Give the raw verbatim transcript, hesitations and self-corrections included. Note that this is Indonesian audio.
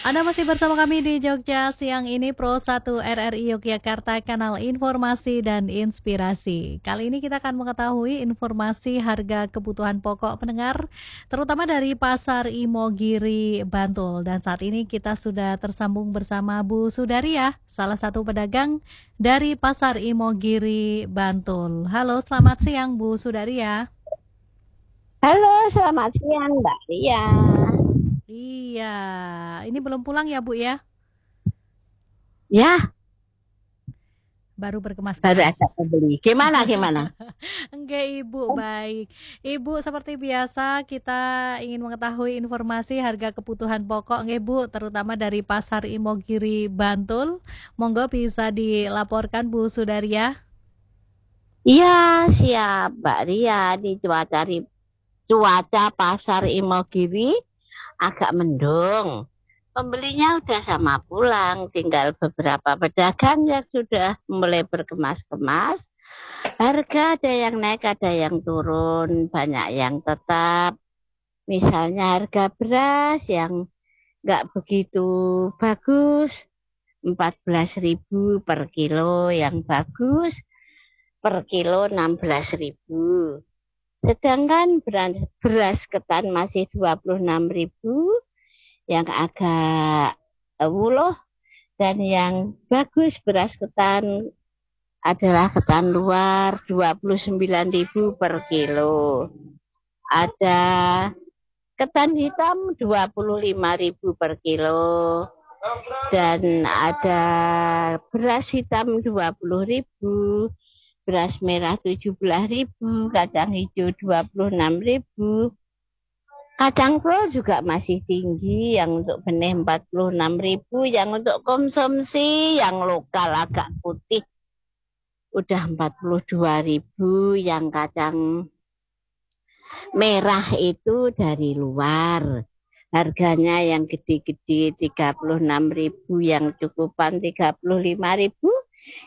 Anda masih bersama kami di Jogja siang ini Pro satu R R I Yogyakarta, kanal informasi dan inspirasi. Kali ini kita akan mengetahui informasi harga kebutuhan pokok pendengar, terutama dari Pasar Imogiri, Bantul. Dan saat ini kita sudah tersambung bersama Bu Sudaria, salah satu pedagang dari Pasar Imogiri, Bantul. Halo, selamat siang Bu Sudaria. Halo, selamat siang Mbak Ria. Iya, ini belum pulang ya Bu ya? Ya, Baru baru ada berkemas-kemas. pembeli. Gimana, gimana? Enggak Ibu, baik. Ibu seperti biasa kita ingin mengetahui informasi harga kebutuhan pokok nggih Bu, terutama dari Pasar Imogiri Bantul. Monggo bisa dilaporkan Bu Sudaria. Iya, siap Mbak Ria. Di cuaca, ri- cuaca pasar Imogiri agak mendung. Pembelinya udah sama pulang, tinggal beberapa pedagang yang sudah mulai berkemas-kemas. Harga ada yang naik, ada yang turun, banyak yang tetap. Misalnya harga beras yang nggak begitu bagus, empat belas ribu per kilo, yang bagus per kilo enam belas ribu. Sedangkan beras, beras ketan masih dua puluh enam ribu, yang agak wuluh dan yang bagus beras ketan adalah ketan luar dua puluh sembilan ribu per kilo. Ada ketan hitam dua puluh lima ribu per kilo. Dan ada beras hitam dua puluh ribu, beras merah tujuh belas ribu, kacang hijau dua puluh enam ribu. Kacang prol juga masih tinggi, yang untuk benih empat puluh enam ribu, yang untuk konsumsi yang lokal agak putih udah empat puluh dua ribu, yang kacang merah itu dari luar. Harganya yang gede-gede tiga puluh enam ribu, yang cukupan tiga puluh lima ribu,